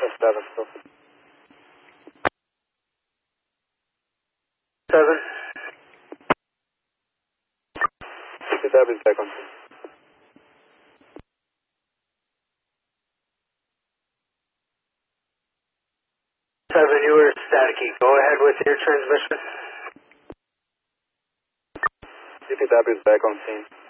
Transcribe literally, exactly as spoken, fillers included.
That's seven still. Seven. C P W is back on scene. Seven, you were staticky. Go ahead with your transmission. C P W is back on scene.